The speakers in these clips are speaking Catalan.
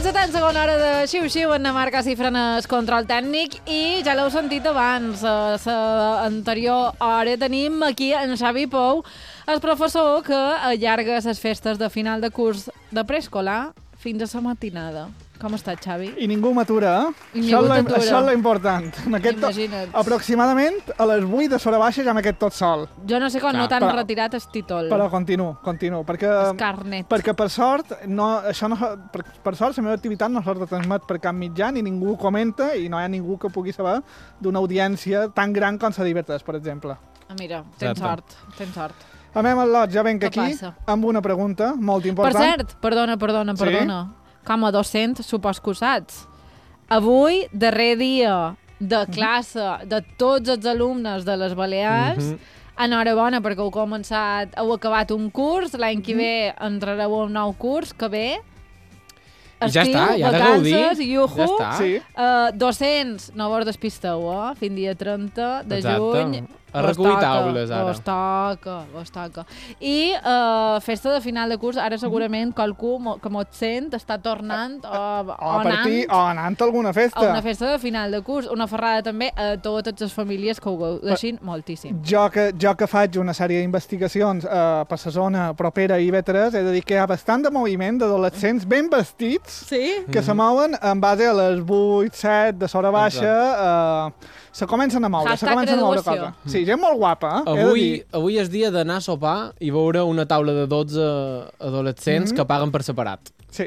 Encetants, segona hora de xiu-xiu en Marca Cifrenes Control Tècnic i ja l'heu sentit abans, a l'anterior hora tenim aquí en Xavi Pou, el professor que allarga les festes de final de curs de preescolar fins a la matinada. Com està, Xavi? I ningú m'atura, eh? Això és l'important. Imagina't. Aproximadament a les 8 de sora baixa ja m'he quedat tot sol. Jo no sé com no t'han retirat el títol. Però continuo, perquè... El carnet. Perquè per sort, per sort la meva activitat no se retransmet per cap mitjà, ni ningú comenta i no hi ha ningú que pugui saber d'una audiència tan gran com la d'Ivertres, per exemple. Mira, tens sort. A mi, Lot, ja venc aquí amb una pregunta molt important. Per cert, perdona. Sí? Com a docent, supos que ho saps. Avui, darrer dia de classe de tots els alumnes de les Balears, enhorabona perquè heu acabat un curs, l'any que ve entrareu a un nou curs, que ve... Estiu, vacances, iuhu, ja està. Sí. Docents, no vos despisteu, fins dia 30 de juny. A recollir taules, ara. Vos toca. I festa de final de curs, ara segurament qualcú que mos sent està tornant o anant a alguna festa. A una festa de final de curs. Una ferrada també a totes les famílies que ho gaudeixin moltíssim. Jo que faig una sèrie d'investigacions per la zona propera a IB3, he de dir que hi ha bastant de moviment d'adolescents ben vestits que se mouen en base a les 8, 7 de sora baixa. Se comencen a moure coses. Sí, gent molt guapa, Avui és dia d'anar a sopar i veure una taula de 12 adolescents que paguen per separat. Sí.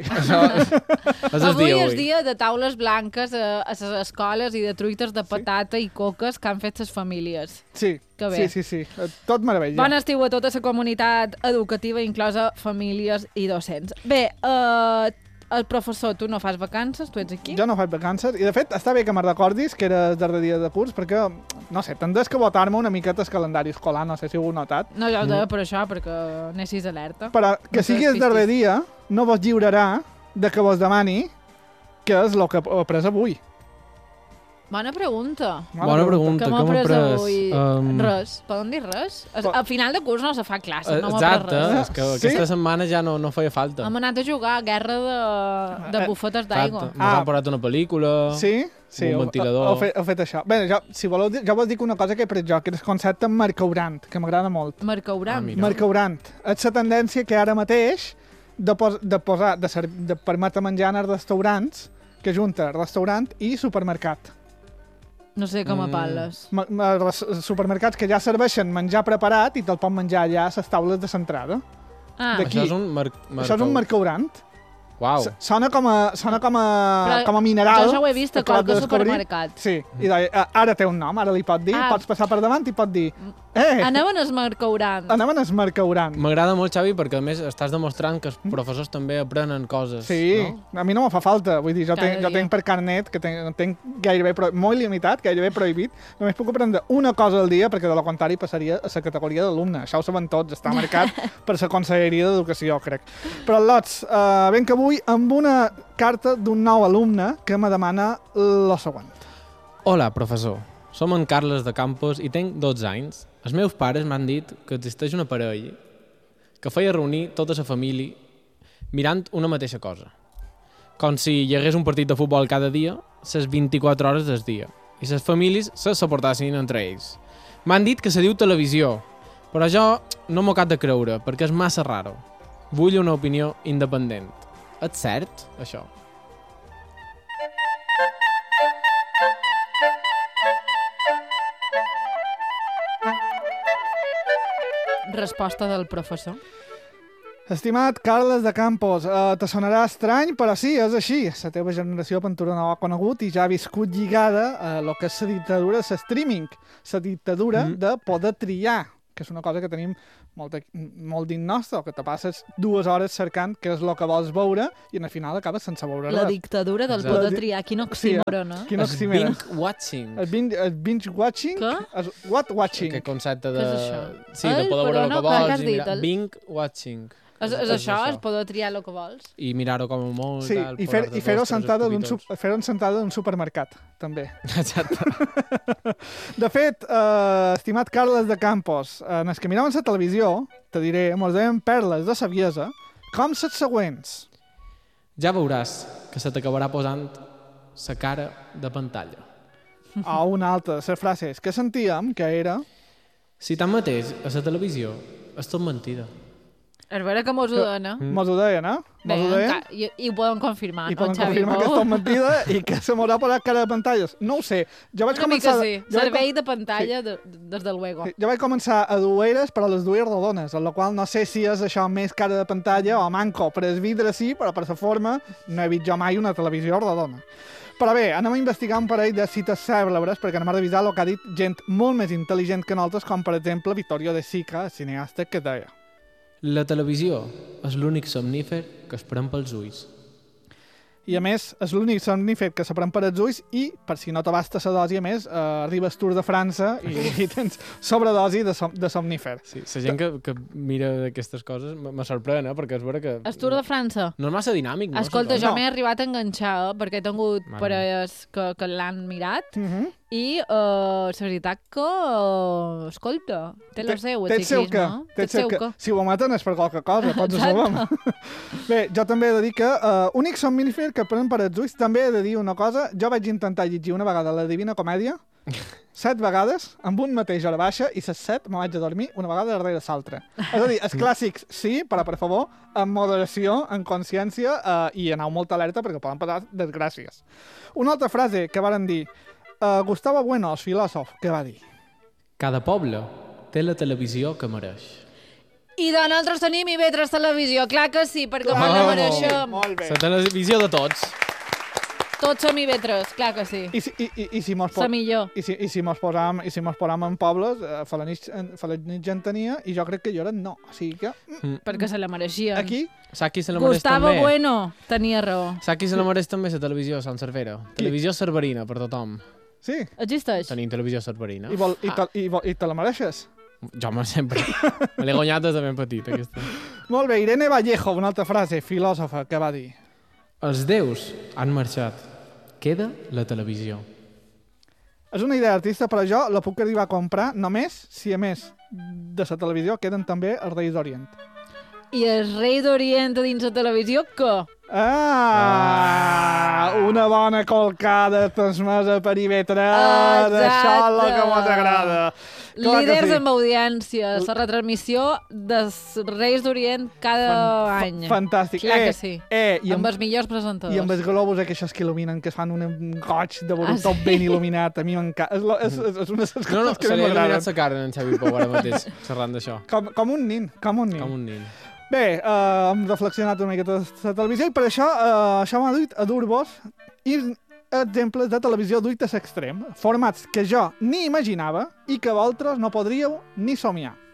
Avui és dia de taules blanques a les escoles i de truites de patata i coques que han fet les famílies. Sí, que bé. Sí. Tot meravella. Bon estiu a tota la comunitat educativa, inclosa famílies i docents. Bé, el professor, tu no fas vacances, tu ets aquí? Jo no faig vacances, i de fet està bé que me recordis que era el darrer dia de curs, perquè, no sé, tendràs que votar-me una miqueta el calendari escolar, no sé si ho heu notat. No, jo ho deia per això, perquè anessis alerta. Però que sigui el darrer dia no vos lliurarà de que vos demani què és el que he après avui. Bona pregunta. Bona pregunta. Que m'ha après avui? Res. Poden dir res? Al final de curs no se fa classe, no m'ha après res. És que aquesta setmana ja no feia falta. Hem anat a jugar a guerra de bufetes d'aigua. Ens han posat una pel·lícula, un ventilador... Heu fet això. Bé, si voleu, jo vos dic una cosa que he après jo, que és el concepte marcaurant, que m'agrada molt. Marcaurant? Marcaurant. És la tendència que ara mateix de permetre menjar en els restaurants, que junta restaurant i supermercat. No sé com a parles. Supermercats que ja serveixen menjar preparat i te'l pot menjar allà a les taules de l'entrada. Això és un Això és un marcaurant. Uau. Sona com a mineral. Jo ja ho he vist a qualque supermercat. Sí, i ara té un nom, ara li pot dir, pots passar per davant i pot dir anem en el marcaurant. M'agrada molt, Xavi, perquè a més estàs demostrant que els professors també aprenen coses. Sí, no? A mi no me fa falta. Vull dir, jo tenc per carnet, que tenc gairebé molt limitat, gairebé prohibit. Només puc aprendre una cosa al dia, perquè de lo contrari passaria a la categoria d'alumne. Això ho saben tots, està marcat per la Conselleria d'Educació, crec. Però, Lots, ben que avui amb una carta d'un nou alumne que me demana lo següent. Hola, professor. Som en Carles de Campos i tenc 12 anys. Els meus pares m'han dit que existeix una parella que feia reunir tota la família mirant una mateixa cosa. Com si hi hagués un partit de futbol cada dia, les 24 hores del dia, i les famílies se suportassin entre ells. M'han dit que se diu televisió, però jo no m'ho cap de creure, perquè és massa raro. Vull una opinió independent. És cert, això? Resposta del professor. Estimat Carles de Campos, te sonarà estrany, però sí, és així. La teva generació aventura no ho ha conegut i ja ha viscut lligada a el que és la dictadura de streaming, la dictadura de poder triar, que és una cosa que tenim molt dins nostre, que te passes 2 hores cercant què és el que vols veure i al final acabes sense veure res. La dictadura del poder triar. Quin oxímoron, no? És binge-watching. El binge-watching? Què? What-watching? Que concepte de... Què és això? Sí, de poder veure el que vols i mirar. Binge-watching. És això, és poder triar el que vols? I mirar-ho com a molt. Sí, i fer-ho sentada d'un supermercat, també. Exacte. De fet, estimat Carles de Campos, en els que miraven la televisió, te diré, mos deien perles de saviesa, com les següents. Ja veuràs que se t'acabarà posant la cara de pantalla. O una altra, les frases que sentíem, que era... Si tanmateix a la televisió és tot mentida. És vera que mos ho dona. Mos ho deien, eh? Bé, Mos ho deien. i ho poden confirmar, I no, poden Xavi? confirmar que és tot mentida i que se m'haurà posat cara de pantalles. No ho sé. Jo vaig Una mica començar... sí. Servei de pantalla, des de luego. Sí, jo vaig començar a dur ulleres, però les duia rodones, en la qual no sé si és això més cara de pantalla o manco. Per el vidre sí, però per la forma no he vist jo mai una televisió rodona. Però bé, anem a investigar un parell de cites cèlebres perquè anem a revisar el que ha dit gent molt més intel·ligent que nosaltres, com per exemple Vittorio De Sica, cineasta, que deia: La televisió és l'únic somnífer que es pren pels ulls. I a més, és l'únic somnífer que se pren per els ulls i, per si no t'abasta la dosi, a més, arriba el Tour de França i tens sobredosi de somnífer. Sí, la gent que mira aquestes coses me sorprèn, perquè és vera que... El Tour de França. No és massa dinàmic, no? Escolta, suposo? jo No. m'he arribat a enganxar, perquè he tingut Mare parelles que l'han mirat i la veritat que, escolta, té el seu, el ciclisme. Té el seu que. Si ho emeten és per qualque cosa, tots ho sabem. Bé, jo també he de dir que únic somnífer que prenen per els ulls, també he de dir una cosa, jo vaig intentar llegir una vegada la Divina Comèdia, 7 vegades, amb un mateix hora baixa, i les 7 me vaig a dormir una vegada darrere l'altra. És a dir, els clàssics sí, però per favor, amb moderació, en consciència, i aneu molt alerta perquè poden passar desgràcies. Una altra frase que varen dir, Gustavo Bueno, el filòsof, què va dir? Cada poble té la televisió que mereix. I de nosaltres tenim IB3 Televisió, clar que sí, perquè Clar. molt la mereixem. Molt bé. La televisió de tots. Tots som IB3, clar que sí. I si mos La millor. I si mos posam en pobles, fa la nit gent tenia, i jo crec que Lloret no. O sigui que, Perquè se la mereixien. aquí, Saps qui se la mereix Gustavo també? Bueno tenia raó. Saps qui se la mereix també? La televisió, Sant Cervera. Televisió cerverina per tothom. sí, Existeix? Tenim televisió cerverina. i te la mereixes. Jo sempre. Me l'he guanyat des de ben petit, aquesta. Molt bé, Irene Vallejo, una altra frase, filòsofa, que va dir. Els déus han marxat. Queda la televisió. És una idea artista, però jo la puc arribar a comprar només si, a més de la televisió, queden també els Reis d'Orient. I el rei d'Orient dins la televisió, què? Una bona colcada transmesa per IB3, Exacte. això és el que m'ho agrada. Clar que Líders sí. amb audiència, la retransmissió dels Reis d'Orient cada any. Fantàstic. Clar que sí. I Amb els millors presentadors. I amb els globus aquests que il·luminen, que es fan un goig de veure tot ben il·luminat. A mi m'encanta. És una de les coses No, que se li ha m'agraden. il·luminat la cara en Xavi Pou ara mateix, xerrant d'això. Com un nin, com un nin. Com un nin. Bé, hem reflexionat una miqueta de la televisió i per això m'ha duit a dur-vos exemples de televisió duit a l'extrem, formats que jo ni imaginava i que vosaltres no podríeu ni somiar.